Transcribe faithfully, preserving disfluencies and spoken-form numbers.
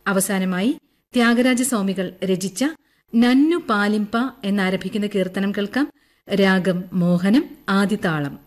അവസാനമായി ത്യാഗരാജസ്വാമികൾ രചിച്ച നന്നു പാലിംപ എന്നാരംഭിക്കുന്ന കീർത്തനം കേൾക്കാം. രാഗം മോഹനം, ആദിതാളം.